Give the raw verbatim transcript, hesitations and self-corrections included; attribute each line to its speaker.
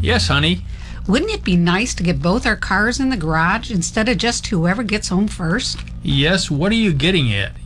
Speaker 1: Yes, honey.
Speaker 2: Wouldn't it be nice to get both our cars in the garage instead of just whoever gets home first?
Speaker 1: Yes, what are you getting at?